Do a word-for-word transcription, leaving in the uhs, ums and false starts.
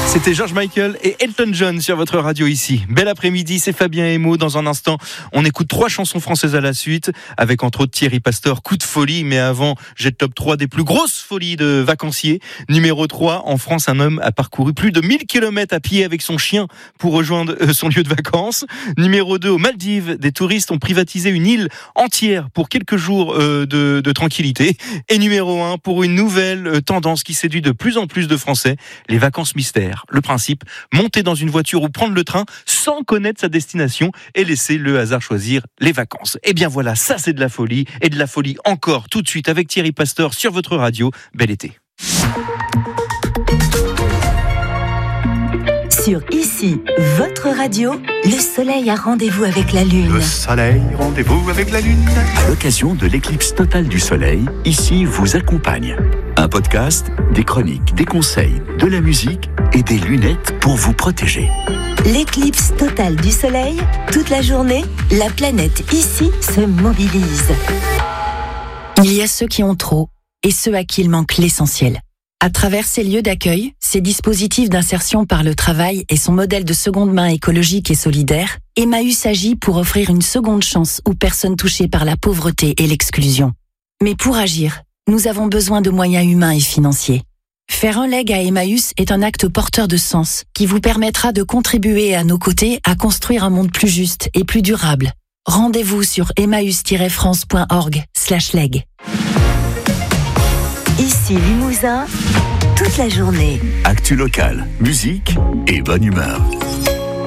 C'était George Michael et Elton John sur votre radio ici. Bel après-midi, c'est Fabien Emo. Dans un instant, on écoute trois chansons françaises à la suite, avec entre autres Thierry Pastor, Coup de folie. Mais avant, j'ai le top trois des plus grosses folies de vacanciers. Numéro trois, en France, un homme a parcouru plus de mille kilomètres à pied avec son chien pour rejoindre son lieu de vacances. Numéro deux, aux Maldives, des touristes ont privatisé une île entière pour quelques jours euh, de, de tranquillité. Et numéro un, pour une nouvelle tendance qui séduit de plus en plus de Français, les vacances mystères. Le principe, monter dans une voiture ou prendre le train sans connaître sa destination et laisser le hasard choisir les vacances. Et bien voilà, ça c'est de la folie, et de la folie encore tout de suite avec Thierry Pastor sur votre radio. Bel été. Sur Ici, votre radio, le soleil a rendez-vous avec la lune. Le soleil, rendez-vous avec la lune. À l'occasion de l'éclipse totale du soleil, Ici vous accompagne. Un podcast, des chroniques, des conseils, de la musique et des lunettes pour vous protéger. L'éclipse totale du soleil, toute la journée, la planète Ici se mobilise. Il y a ceux qui ont trop et ceux à qui il manque l'essentiel. À travers ces lieux d'accueil, ces dispositifs d'insertion par le travail et son modèle de seconde main écologique et solidaire, Emmaüs agit pour offrir une seconde chance aux personnes touchées par la pauvreté et l'exclusion. Mais pour agir, nous avons besoin de moyens humains et financiers. Faire un leg à Emmaüs est un acte porteur de sens qui vous permettra de contribuer à nos côtés à construire un monde plus juste et plus durable. Rendez-vous sur emmaüs tiret france point org slash leg. Ici Limousin, toute la journée. Actu local, musique et bonne humeur.